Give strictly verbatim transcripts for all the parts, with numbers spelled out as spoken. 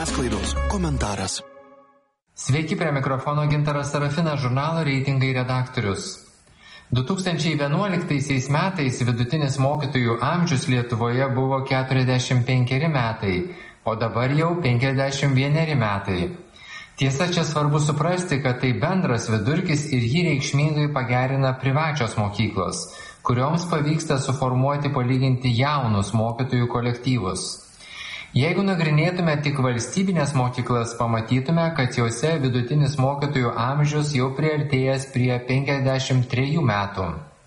žiniasklaidos komentaras. Sveiki, prie mikrofono Gintaras Sarafinas, žurnalo Reitingai redaktorius. du tūkstančiai vienuoliktaisiais metais vidutinis mokytojų amžius Lietuvoje buvo keturiasdešimt penkeri metai, o dabar jau penkiasdešimt vieneri metai. Tiesa, čia svarbu suprasti, kad tai bendras vidurkis ir jį reikšmingai pagerina privačios mokyklos, kurioms pavyksta suformuoti palyginti jaunus mokytojų kolektyvus. Jeigu nagrinėtume tik valstybinės mokyklas, pamatytume, kad jose vidutinis mokytojų amžius jau priartėjęs prie penkiasdešimt trejų metų.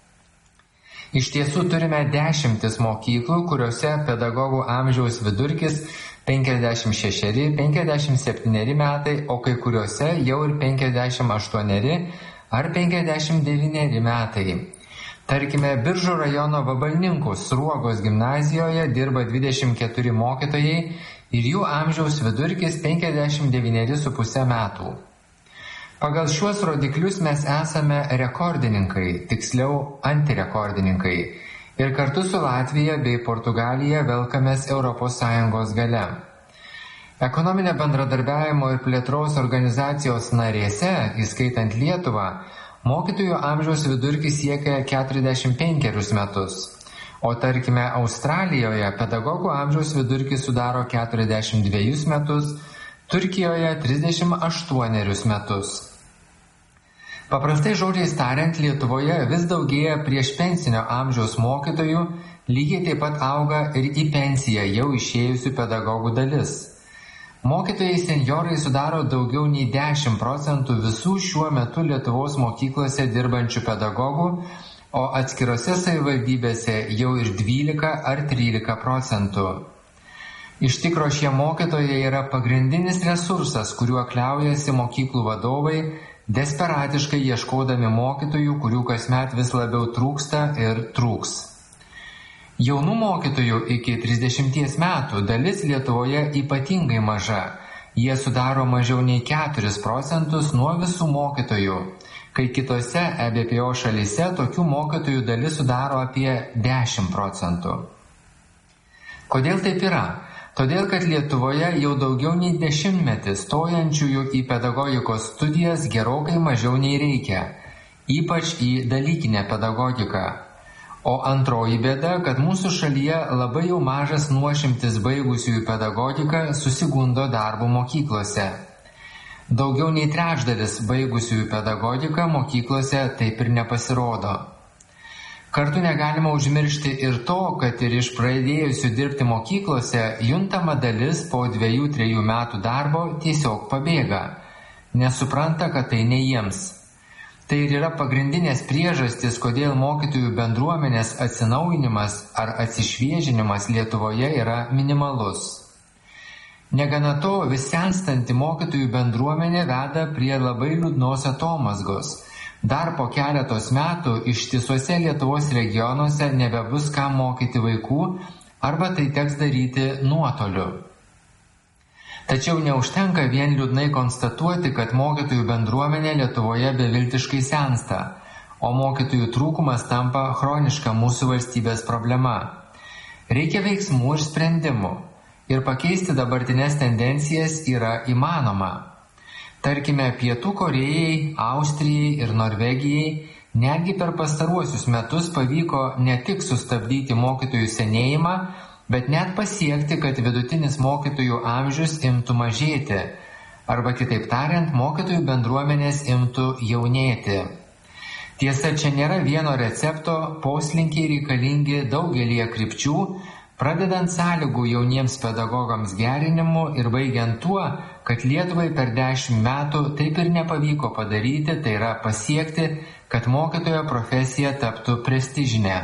Iš tiesų turime dešimtis mokyklų, kuriuose pedagogų amžiaus vidurkis penkiasdešimt šešeri, penkiasdešimt septyneri metai, o kai kuriuose jau ir penkiasdešimt aštuoneri ar penkiasdešimt devyneri metai. Tarkime, Biržų rajono Vabalninkų Sruogos gimnazijoje dirba dvidešimt keturi mokytojai ir jų amžiaus vidurkis penkiasdešimt devyneri su puse metų. Pagal šiuos rodiklius mes esame rekordininkai, tiksliau antirekordininkai, ir kartu su Latvija bei Portugalija velkamės Europos Sąjungos gale. Ekonominio bendradarbiavimo ir plėtros organizacijos narėse, įskaitant Lietuvą, mokytojų amžiaus vidurkis siekia keturiasdešimt penkerius metus, o tarkime Australijoje pedagogų amžiaus vidurkis sudaro keturiasdešimt dvejus metus, Turkijoje trisdešimt aštuonerius metus. Paprastai žodžiais tariant, Lietuvoje vis daugėja priešpensinio amžiaus mokytojų, lygiai taip pat auga ir į pensiją jau išėjusių pedagogų dalis. Mokytojai senjorai sudaro daugiau nei dešimt procentų visų šiuo metu Lietuvos mokyklose dirbančių pedagogų, o atskirose savivaldybėse jau ir dvylika ar trylika procentų. Iš tikro šie mokytojai yra pagrindinis resursas, kuriuo kliaujasi mokyklų vadovai, desperatiškai ieškodami mokytojų, kurių kasmet vis labiau trūksta ir trūks. Jaunų mokytojų iki trisdešimties metų dalis Lietuvoje ypatingai maža. Jie sudaro mažiau nei keturis procentus nuo visų mokytojų, kai kitose E B P O šalyse tokių mokytojų dalis sudaro apie dešimt procentų. Kodėl taip yra? Todėl, kad Lietuvoje jau daugiau nei dešimtmetį stojančiųjų į pedagogikos studijas gerokai mažiau nei reikia, ypač į dalykinę pedagogiką. O antroji bėda, kad mūsų šalyje labai jau mažas nuošimtis baigusiųjų pedagogiką susigundo darbo mokyklose. Daugiau nei trečdalis baigusiųjų pedagogiką mokyklose taip ir nepasirodo. Kartu negalima užmiršti ir to, kad ir iš pradėjusių dirbti mokyklose juntama dalis po dviejų, trejų metų darbo tiesiog pabėga, nesupranta, kad tai ne jiems. Tai ir yra pagrindinės priežastis, kodėl mokytojų bendruomenės atsinaujinimas ar atsišviežinimas Lietuvoje yra minimalus. Negana to, vis senstanti mokytojų bendruomenė veda prie labai liūdnos atomazgos. Dar po keletos metų ištisuose Lietuvos regionuose nebebus kam mokyti vaikų arba tai teks daryti nuotoliu. Tačiau neužtenka vien liūdnai konstatuoti, kad mokytojų bendruomenė Lietuvoje beviltiškai sensta, o mokytojų trūkumas tampa chroniška mūsų valstybės problema. Reikia veiksmų ir sprendimų, ir pakeisti dabartinės tendencijas yra įmanoma. Tarkime, Pietų Korėjai, Austrijai ir Norvegijai netgi per pastaruosius metus pavyko ne tik sustabdyti mokytojų senėjimą, bet net pasiekti, kad vidutinis mokytojų amžius imtų mažėti, arba kitaip tariant, mokytojų bendruomenės imtų jaunėti. Tiesa, čia nėra vieno recepto, poslinkiai reikalingi daugelie krypčių, pradedant sąlygų jauniems pedagogams gerinimu ir baigiant tuo, kad Lietuvai per dešimt metų taip ir nepavyko padaryti, tai yra pasiekti, kad mokytojo profesija taptų prestižinė.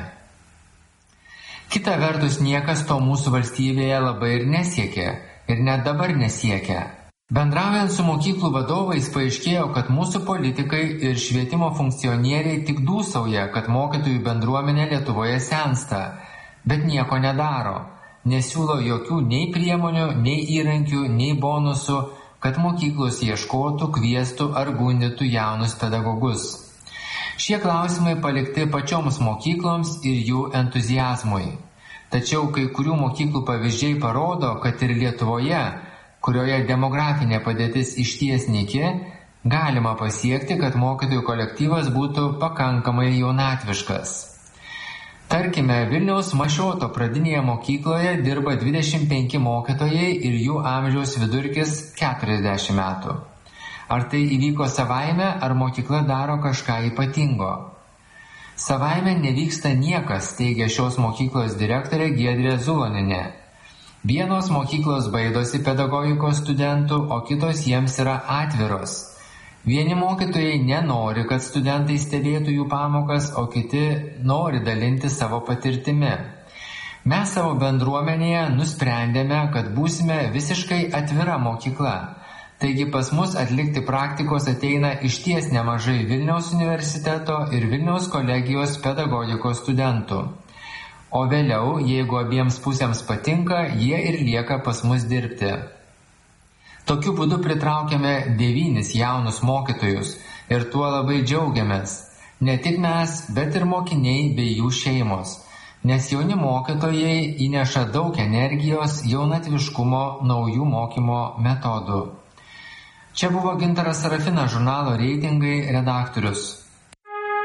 Kita vertus, niekas to mūsų valstybėje labai ir nesiekė, ir net dabar nesiekia. Bendraujant su mokyklų vadovais paaiškėjo, kad mūsų politikai ir švietimo funkcionieriai tik dūsauja, kad mokytojų bendruomenė Lietuvoje sensta, bet nieko nedaro, nesiūlo jokių nei priemonių, nei įrankių, nei bonusų, kad mokyklos ieškotų, kviestų ar gundytų jaunus pedagogus. Šie klausimai palikti pačioms mokykloms ir jų entuziazmui. Tačiau kai kurių mokyklų pavyzdžiai parodo, kad ir Lietuvoje kurioje demografinė padėtis išties nyki, galima pasiekti, kad mokytojų kolektyvas būtų pakankamai jaunatviškas. Tarkime, Vilniaus Mašioto pradinėje mokykloje dirba dvidešimt penki mokytojai ir jų amžiaus vidurkis keturiasdešimt metų. Ar tai įvyko savaime, ar mokykla daro kažką ypatingo? Savaime nevyksta niekas, teigia šios mokyklos direktorė Giedrė Zulonienė. Vienos mokyklos baidosi pedagogikos studentų, o kitos jiems yra atviros. Vieni mokytojai nenori, kad studentai stebėtų jų pamokas, o kiti nori dalinti savo patirtimi. Mes savo bendruomenėje nusprendėme, kad būsime visiškai atvira mokykla. Taigi pas mus atlikti praktikos ateina išties nemažai Vilniaus universiteto ir Vilniaus kolegijos pedagogikos studentų. O vėliau, jeigu abiems pusėms patinka, jie ir lieka pas mus dirbti. Tokiu būdu pritraukiame devynis jaunus mokytojus ir tuo labai džiaugiamės. Ne tik mes, bet ir mokiniai bei jų šeimos, nes jauni mokytojai įneša daug energijos, jaunatviškumo, naujų mokymo metodų. Čia buvo Gintaras Sarafinas, žurnalo Reitingai redaktorius.